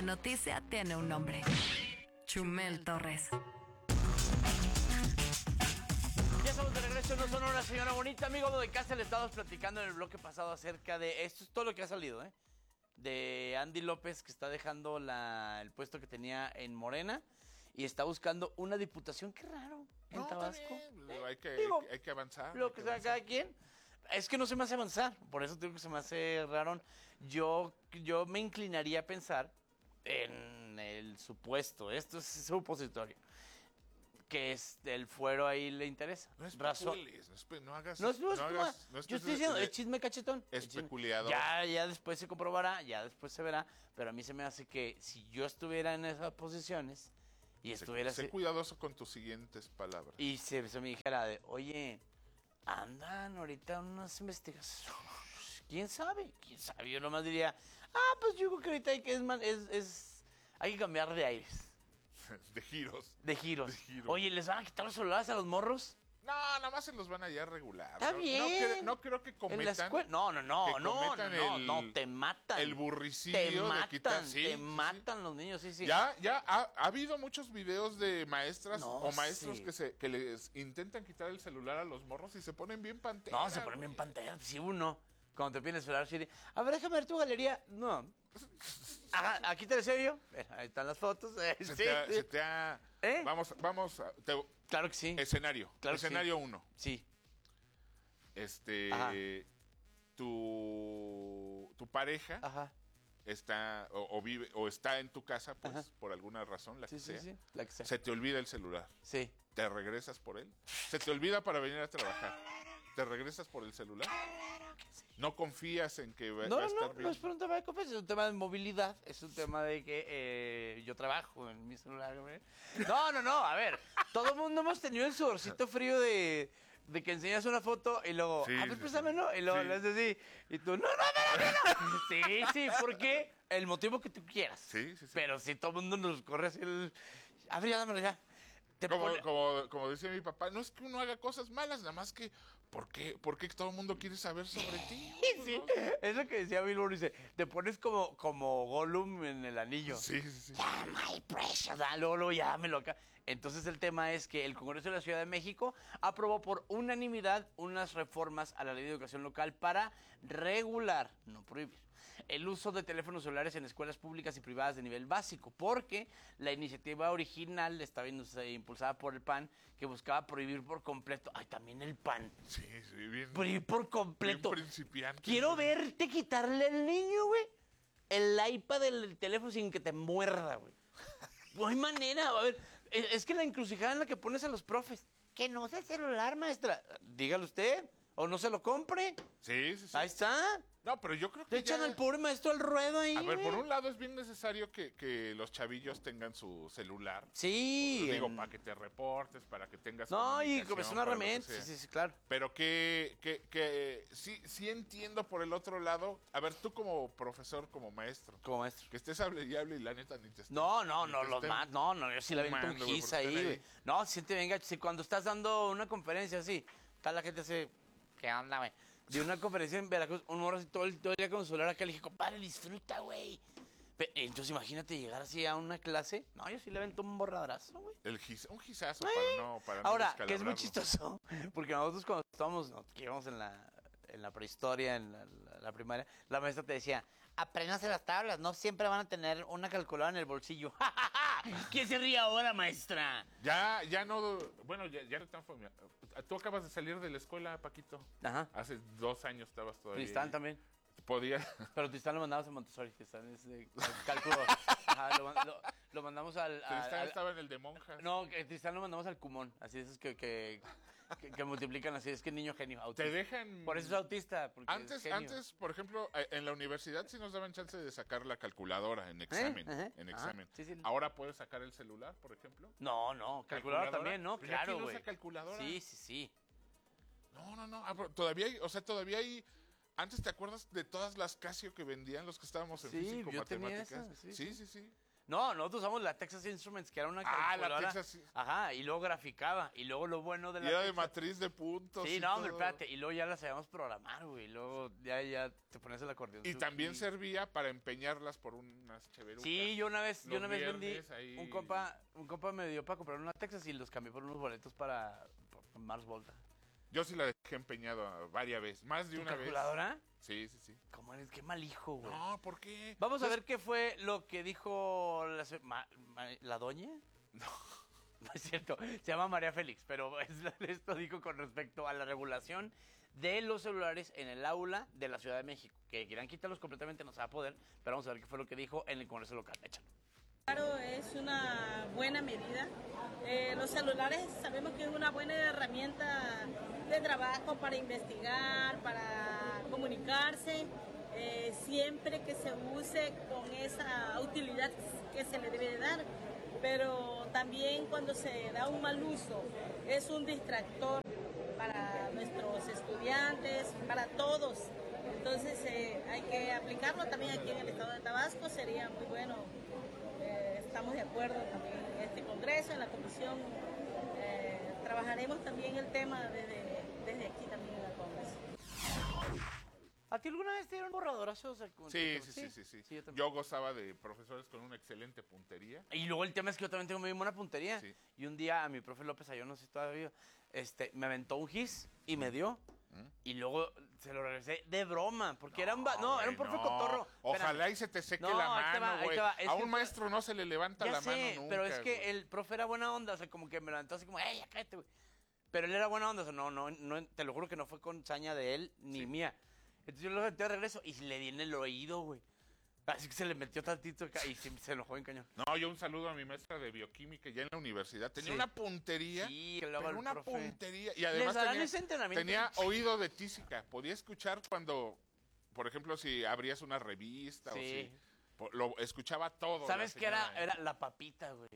Noticia tiene un nombre. Chumel Torres. Ya estamos de regreso, no son una señora bonita. Amigo de casa, le estábamos platicando en el bloque pasado acerca de... Esto es todo lo que ha salido, ¿eh? De Andy López, que está dejando el puesto que tenía en Morena y está buscando una diputación. Qué raro, en Tabasco. Hay que avanzar. Lo que sea cada quien. Es que no se me hace avanzar, por eso digo que se me hace raro. Yo me inclinaría a pensar en el supuesto, esto es supositorio, que el fuero ahí le interesa. No especules, no hagas... Yo estoy diciendo, el chisme cachetón. Especuleador. Ya después se comprobará, ya después se verá, pero a mí se me hace que si yo estuviera en esas posiciones y estuviera... Sé cuidadoso con tus siguientes palabras. Y se me dijera de, oye, andan ahorita unas investigaciones. ¿Quién sabe? Yo nomás diría, pues yo creo que ahorita hay que cambiar de aires. De giros. De giros. Oye, ¿les van a quitar los celulares a los morros? No, nada más se los van a ya regular. Está bien. No creo que cometan... En la escuela. No, te matan. El burricidio de quitar... Te matan los niños, sí. Ya ha habido muchos videos de maestras o maestros que les intentan quitar el celular a los morros y se ponen bien panteras. No, se ponen bien panteras. Sí, uno. Cuando te piden el celular, sí. A ver, déjame ver tu galería. No. Ajá, aquí te deseo yo. Ahí están las fotos. Se te ha... Vamos claro que sí. Escenario. Claro Escenario 1. Sí. Tu pareja... Ajá. Está vive o está en tu casa, pues, ajá, por alguna razón, la que sea. Sí, la que sea. Se te olvida el celular. Sí. ¿Te regresas por él? Se te olvida para venir a trabajar. ¿Te regresas por el celular? Claro que sí. ¿No confías en que va a estar bien? No es por un tema de confianza, es un tema de movilidad, es un tema de que yo trabajo en mi celular. No, a ver, todo el mundo hemos tenido el sudorcito frío de que enseñas una foto y luego, préstame, ¿no? Y luego le haces así, y tú, no. Sí, porque el motivo que tú quieras. Sí. Pero si todo el mundo nos corre así a ver, ya, dámelo ya. Como decía mi papá, no es que uno haga cosas malas, nada más que ¿por qué todo el mundo quiere saber sobre ti? Sí, ¿no? Eso que decía Bill Burr, dice, te pones como Gollum en el anillo. Sí. Ya, my precious, luego llámelo acá. Entonces el tema es que el Congreso de la Ciudad de México aprobó por unanimidad unas reformas a la Ley de Educación Local para regular, no prohibir, el uso de teléfonos celulares en escuelas públicas y privadas de nivel básico, porque la iniciativa original estaba impulsada por el PAN, que buscaba prohibir por completo. Ay, también el PAN. Sí, bien. Prohibir por completo. Bien principiante. Quiero verte quitarle al niño, güey, el iPad del teléfono sin que te muerda, güey. No hay manera. A ver, es que la encrucijada en la que pones a los profes, que no sea el celular, maestra. Dígalo usted, o no se lo compre. Sí. Ahí está. No, pero yo creo que te echan al pobre maestro al ruedo ahí. A ver, por un lado es bien necesario que los chavillos tengan su celular. Sí. Digo, para que te reportes, para que tengas... No, y como es una herramienta. Sí, claro. Pero sí entiendo por el otro lado. A ver, tú como profesor, como maestro. Que estés hable y la neta ni te... No, yo sí le avento un gis ahí, güey. No, siente, venga, si cuando estás dando una conferencia así, está la gente así, ¿qué onda, güey? De una conferencia en Veracruz, un morro así todo el día con su celular acá, le dije, compadre, disfruta, güey. Entonces imagínate llegar así a una clase. No, yo sí le avento un borradrazo, güey. Un gizazo para no ahora, que es muy chistoso, porque nosotros cuando estábamos, que íbamos en la prehistoria, en la primaria, la maestra te decía, apréndanse las tablas, no siempre van a tener una calculadora en el bolsillo. ¿Quién se ríe ahora, maestra? Ya no, bueno, ya no tan familiar. Tú acabas de salir de la escuela, Paquito. Ajá. Hace 2 años estabas todavía. Tristán también. Podía. Pero Tristán lo mandamos a Montessori, que están en cálculo. Ajá, lo mandamos al... Tristán estaba en el de monjas. No, Tristán lo mandamos al Cumón. Así es que multiplican así. Es que niño genio, autista. Te dejan... Por eso es autista. Porque antes, por ejemplo, en la universidad sí nos daban chance de sacar la calculadora en examen. Sí. Ahora puedes sacar el celular, por ejemplo. No, calculadora también, ¿no? Pero claro, ¿quién güey. usa calculadora? Sí. No. Todavía hay... Antes, ¿te acuerdas de todas las Casio que vendían los que estábamos en físico-matemáticas? Sí. No, nosotros usamos la Texas Instruments, que era una La calculadora. Texas. Ajá, y luego graficaba. Y luego lo bueno de Y la era de Texas- matriz de puntos. Sí, y no, hombre, todo. espérate. Y luego ya la sabíamos programar, güey. Y luego ya te pones el acordeón. Y también servía para empeñarlas por unas cheverucas. Sí, yo una vez vendí. viernes ahí- Un compa me dio para comprar una Texas y los cambié por unos boletos para Mars Volta. Yo sí la dejé empeñada varias veces, más de ¿Tu una calculadora? vez. Sí. ¿Cómo eres? Qué mal hijo, güey. No, ¿por qué? Vamos a Pues, ver qué fue lo que dijo la doña. No. No es cierto, se llama María Félix, pero esto dijo con respecto a la regulación de los celulares en el aula de la Ciudad de México. Que quieran quitarlos completamente, no se va a poder, pero vamos a ver qué fue lo que dijo en el Congreso local. Échalo. Claro, es una buena medida. Los celulares sabemos que es una buena herramienta de trabajo para investigar, para comunicarse, siempre que se use con esa utilidad que se le debe de dar. Pero también cuando se da un mal uso, es un distractor para nuestros estudiantes, para todos. Entonces hay que aplicarlo también aquí en el estado de Tabasco, sería muy bueno. Estamos de acuerdo también en este congreso, en la comisión. Trabajaremos también el tema desde aquí también en el congreso. ¿A ti alguna vez te dieron borradorazos? Sí. yo también. Yo gozaba de profesores con una excelente puntería. Y luego el tema es que yo también tengo muy buena puntería. Sí. Y un día a mi profe López, yo no sé si todavía, me aventó un gis y me dio. Y luego se lo regresé de broma, porque era un profe cotorro. Ojalá y se te seque No, la ahí te va, mano, ahí güey. te va. Es A que un maestro no se le levanta Ya la sé, mano nunca. pero es que güey. el profe era buena onda, o sea, como que me levantó así como, ¡ey, ya cállate, güey! Pero él era buena onda, o sea, no, te lo juro que no fue con saña de él ni mía. Entonces yo lo metí de regreso y le di en el oído, güey. Así que se le metió tantito acá y se enojó en cañón. No, yo un saludo a mi maestra de bioquímica ya en la universidad. Tenía una puntería. Sí, que luego Pero el una profe. puntería. Y además darán ese entrenamiento? tenía oído de tísica. Podía escuchar cuando, por ejemplo, si abrías una revista o Sí. si... Lo escuchaba todo. ¿Sabes la qué señora, era? Era la papita, güey.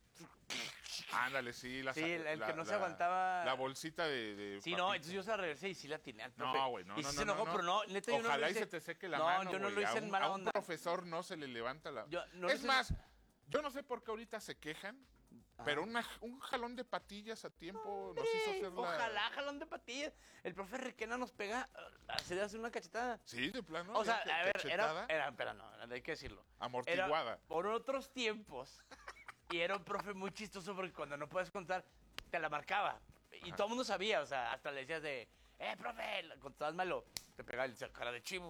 Ándale, sí. Sí, el que no se aguantaba. La bolsita de Sí, no, papita. entonces yo se la regresé y sí la atiné al profe. No, güey, no, Y no, sí no, se enojó, no, pero no, neta, yo no lo Ojalá y hice. se te seque la No, mano, yo no lo güey. hice en mala A un onda. profesor no se le levanta la... Yo no lo es hice- más, yo no sé por qué ahorita se quejan, pero un jalón de patillas a tiempo nos hizo hacer la... Ojalá, jalón de patillas. El profe Requena nos pega, se le hace una cachetada. Sí, de plano. O sea, ya, a ver, cachetada, espera, no, hay que decirlo. amortiguada. Era por otros tiempos, y era un profe muy chistoso porque cuando no puedes contar, te la marcaba. Y todo el mundo sabía, o sea, hasta le decías de, profe, contabas malo, te pegaba y le decía, cara de chivo.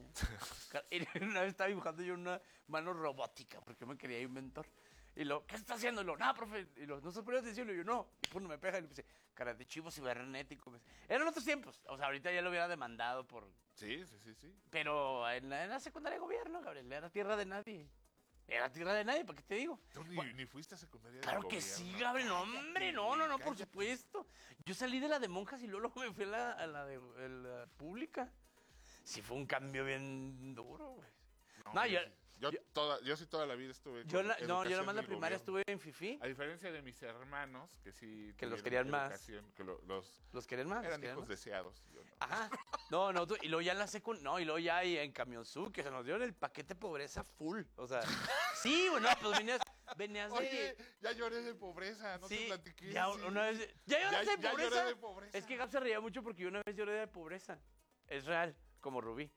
Y una vez estaba dibujando yo una mano robótica, porque yo me quería inventor. Y lo, ¿qué está haciendo? Y lo, no, profe. Y lo, no se ponía atención. Y yo, no. Y pues me pega y le dice, cara de chivo cibernético. Eran otros tiempos. O sea, ahorita ya lo hubiera demandado por... Sí. Pero en la secundaria de gobierno, Gabriel, era tierra de nadie. Era tierra de nadie, ¿para qué te digo? ¿Tú ni fuiste a secundaria de Claro que gobierno? sí, Gabriel. No, hombre, no, por Cállate. supuesto. Yo salí de la de monjas y luego me fui a la de la pública. Sí fue un cambio bien duro, güey. No, yo sí toda la vida estuve yo con nada educación más la del primaria gobierno. estuve en FIFI. A diferencia de mis hermanos, que sí... Que los tuvieron querían más. educación, que ¿Los quieren más? eran hijos deseados. Yo no. Ajá. No, y luego ya en la y luego ya ahí en Camionzú, que se nos dieron el paquete pobreza full. O sea, sí, bueno, pues venías de... Oye, ya lloré de pobreza, no te Sí, platiqué. ya sí. una vez... ¿Ya lloraste de Ya pobreza? lloré de pobreza. Es que Gab se reía mucho porque yo una vez lloré de pobreza. Es real, como Rubí.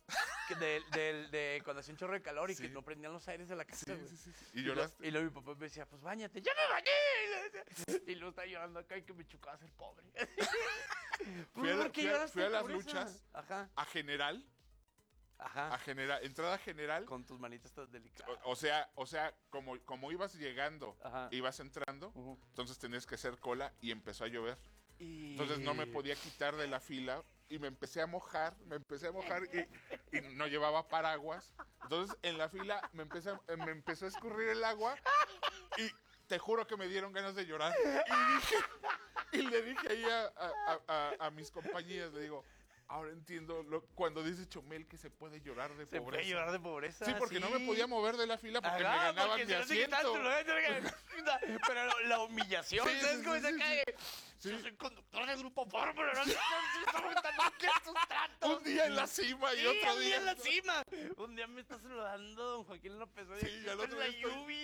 De cuando hacía un chorro de calor y que Sí. no prendían los aires de la casa, güey. Sí. Y lloraste. Y luego mi papá me decía, pues bañate. ¡Ya me bañé! Y luego estaba llorando acá y que me chocaba ser pobre. Fui a las pobreza? luchas. Ajá. A general, entrada general. Con tus manitas tan delicadas. O sea, como ibas llegando, Ajá. ibas entrando, Ujú. entonces tenías que hacer cola y empezó a llover. Y... Entonces no me podía quitar de la fila y me empecé a mojar y no llevaba paraguas. Entonces en la fila me empezó a escurrir el agua y te juro que me dieron ganas de llorar. Y le dije ahí a mis compañeras, le digo, ahora entiendo cuando dice Chomel que se puede llorar de ¿Se pobreza. puede llorar de pobreza? Sí, porque no me podía mover de la fila porque Ajá, me ganaban porque mi se hace que tanto, asiento. Pero la humillación, Sí, ¿sabes sí, cómo sí, se sí, cae? Sí. Yo soy conductor del grupo Fórmula, no qué sustrato. Un día en la cima y Sí, otro un día en la cima. Un día me está saludando don Joaquín López. Oye, Sí, y al con otro la día estoy- lluvia.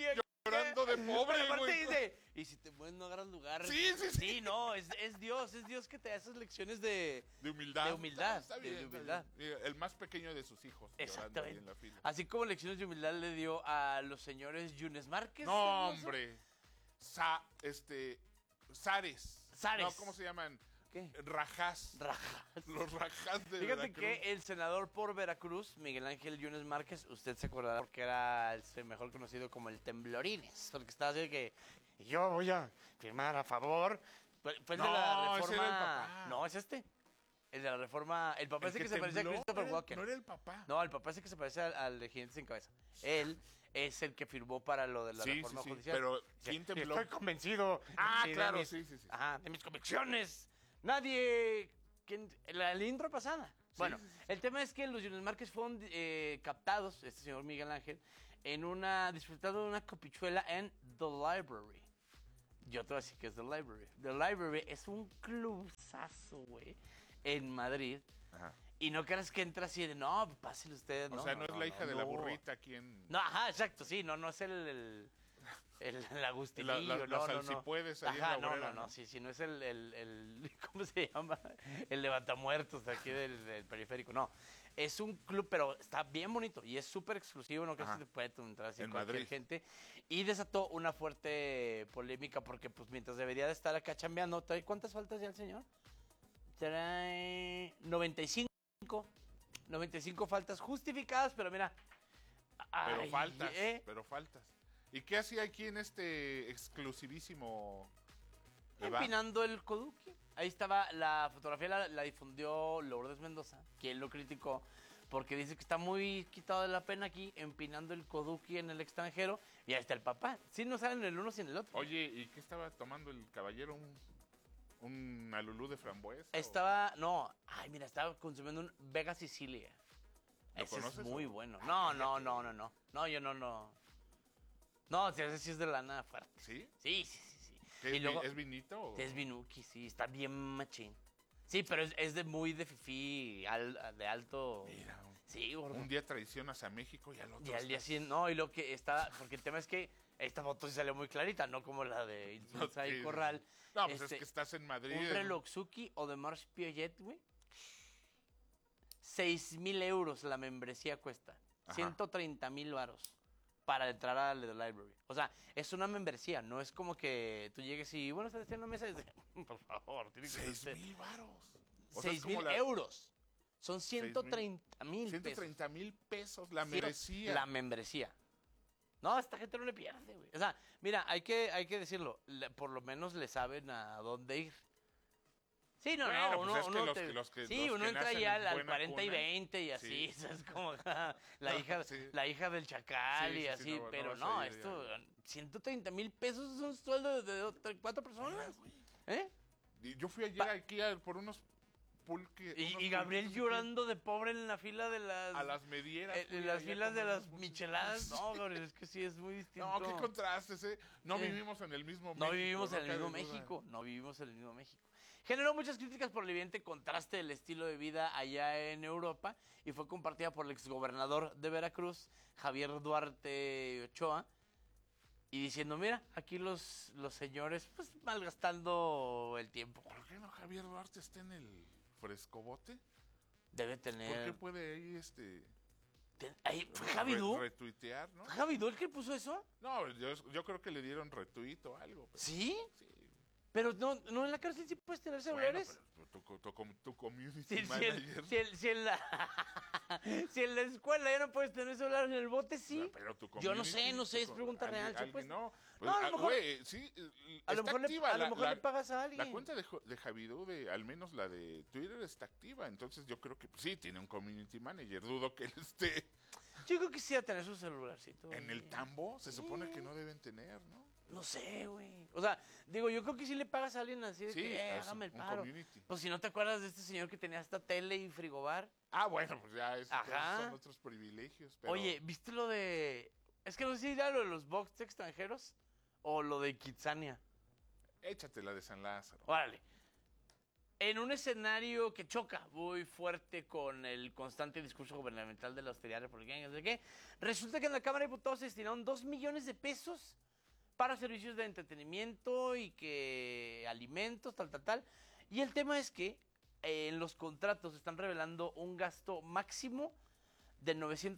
de pobre, Pero aparte güey. dice, y si te mueves no agarras lugar. Sí, sí, sí. Sí, no, es Dios que te da esas lecciones de... De humildad. De humildad, Está de bien, está humildad. bien. El más pequeño de sus hijos. llorando ahí Exactamente. en la fila. Así como lecciones de humildad le dio a los señores Yunes Márquez. No, hermoso. hombre. Zares. Zares. No, ¿cómo se llaman? ¿Qué? Rajás. Rajas. Los rajás de Fíjate Veracruz. que el senador por Veracruz, Miguel Ángel Yunes Márquez, usted se acordará porque era el mejor conocido como el Temblorines, porque estaba así de que yo voy a firmar a favor. Fue el de la No, ese reforma. era el papá. No, es este. El de la reforma. El papá El ese que que se parece a tembló, Christopher no era- Walken. No era el papá. No, el papá ese que se parece al de Jinetes sin Cabeza. Él es el que firmó para lo de la Sí, reforma sí, sí, judicial. pero Dice, ¿quién "Y tembló? Estoy convencido. Ah, de claro, mis- sí, sí, sí. Ajá, de mis convicciones. Nadie. La intro pasada. Bueno, sí, sí. el tema es que los Yunes Márquez fueron captados, este señor Miguel Ángel, disfrutando de una copichuela en The Library. Yo te voy a decir que es The Library. The Library es un clubazo, güey, en Madrid. Ajá. Y no creas que entra así de, no, pásele usted. O sea, no es la hija de la no. burrita aquí en... No, ajá, exacto, sí, no es el Agustinillo, La no. salsipuedes ahí en Ajá, la Obrera, no, ¿no? sí, no es ¿cómo se llama? El levantamuertos de aquí del periférico, no. Es un club, pero está bien bonito y es súper exclusivo, no creo Ajá. que se puede entrar así En cualquier Madrid. gente. Y desató una fuerte polémica porque, pues, mientras debería de estar acá chambeando, ¿cuántas faltas ya el señor? Trae 95 faltas justificadas, pero mira. Pero ay, faltas, pero faltas. ¿Y qué hacía aquí en este exclusivísimo Eva? Empinando el Koduki. Ahí estaba la fotografía, la difundió Lourdes Mendoza, quien lo criticó porque dice que está muy quitado de la pena aquí, empinando el Koduki en el extranjero. Y ahí está el papá. Sí, no salen el uno sin el otro. Oye, ¿y qué estaba tomando el caballero? ¿Un alulú de frambuesa? Mira, estaba consumiendo un Vega Sicilia. ¿Lo Ese es conoces muy o? bueno. No. No, yo no. No, ese sí es de lana fuerte. ¿Sí? Sí. ¿Qué Y luego- ¿Es vinito? O? Es Vinuki, sí, está bien machín. Sí, pero es de muy de fifí, de alto. Mira, Sí, gordo. un día traicionas a México y al otro Y al día estás- siguiente, no, y lo que está, porque el tema es que esta foto sí salió muy clarita, no como la de Insulza Sí, y sí, Corral. No, pues Este, es que estás en Madrid. un reloj Suki o de Marche Piaget, güey. 6,000 euros la membresía cuesta. Ajá. 130,000 varos para entrar a The Library. O sea, es una membresía, no es como que tú llegues y, bueno, está en una mesa y dices, por favor, tiene que ser usted. 6,000 varos. O sea, es 6,000 como la- euros. Son 130,000 pesos. 130,000 pesos la Sí, merecía. La membresía. No, a esta gente no le pierde, güey. O sea, mira, hay que decirlo. Por lo menos le saben a dónde ir. Sí, no, Bueno, no, pues uno, es que uno los te- que- los que- sí, los uno que entra nacen ya en al buena 40 y cuna. 20 y así, Sí. es como la No, hija, sí. la hija del chacal Sí, y sí, sí, así, no pero vas a no, ir, esto, ya. 130,000 pesos es un sueldo de 4 personas. ¿Eh? Y yo fui ayer aquí por unos pulques. Y Gabriel llorando de pobre en la fila de las... a las medieras. en fui las allá filas de comer las unos pulques. micheladas. No, Gabriel, es que sí es muy distinto. No, qué contrastes, ¿eh? No Sí. vivimos en el mismo No México. vivimos en el cabe mismo duda. México, no vivimos en el mismo México. Generó muchas críticas por el evidente contraste del estilo de vida allá en Europa y fue compartida por el exgobernador de Veracruz, Javier Duarte Ochoa, y diciendo, mira, aquí los señores pues malgastando el tiempo. ¿Por qué no Javier Duarte está en el frescobote? Debe ¿Por qué tener... puede ahí Ahí, ¿fue Javi Du? retuitear, no? ¿Fue Javi Du el que puso eso? No, yo creo que le dieron retweet o algo. Pero, ¿Sí? sí. Pero no en la cárcel sí puedes tener Bueno, celulares. pero tu community Si manager. en la escuela ya no puedes tener celular, en el bote sí. Pero tu Yo no community, sé, es tu- pregunta alguien- real. ¿se alguien puede? no. No, a lo mejor- güey, sí, A lo está mejor, activa a lo mejor le pagas a alguien. La cuenta de Javidú, al menos la de Twitter, está activa. Entonces yo creo que sí, tiene un community manager. Dudo que él esté Yo creo que sí a tener su celularcito. en el güey. tambo. Se supone que Sí. no deben tener, ¿no? No sé, güey. O sea, digo, yo creo que sí le pagas a alguien así de Sí, que, es hágame el un paro. community. Pues si no te acuerdas de este señor que tenía hasta tele y frigobar. Ah, bueno, pues ya Ajá. son otros privilegios. Pero Oye, ¿viste lo de...? Es que no sé si era lo de los box extranjeros o lo de Kitsania. échate la de San Lázaro. Órale. En un escenario que choca muy fuerte con el constante discurso gubernamental de la austeridad republicana, no sé qué, resulta que en la Cámara de Diputados se destinaron 2 millones de pesos para servicios de entretenimiento y que alimentos, tal. Y el tema es que en los contratos están revelando un gasto máximo de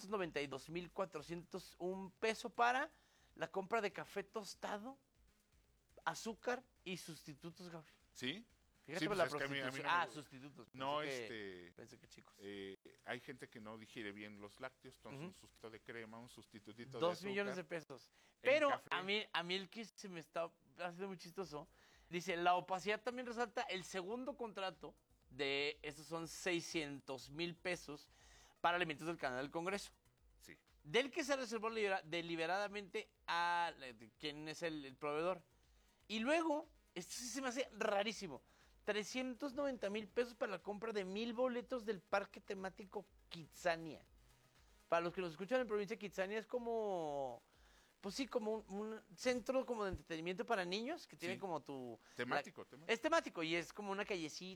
992,401 pesos para la compra de café tostado, azúcar y sustitutos, Gabriel. ¿Sí? Fíjate Sí, por pues la es que a mí prostitución. no me- Sustitutos. No, Pensé que chicos. hay gente que no digiere bien los lácteos, entonces Ujú. un sustituto de crema, un sustitutito de 2 azúcar. millones de pesos. en Pero café. a mí el que se me está haciendo muy chistoso, dice, la opacidad también resalta el segundo contrato de, estos son 600,000 pesos para alimentos del canal del Congreso, Sí. del que se reservó deliberadamente a quién es el proveedor. Y luego, esto sí se me hace rarísimo, 390,000 pesos para la compra de 1,000 boletos del parque temático Kitsania. Para los que nos escuchan en provincia, Kitsania es como, pues sí, como un centro como de entretenimiento para niños, que tiene Sí. como tu... Temático, temático. Es temático y es como una callecita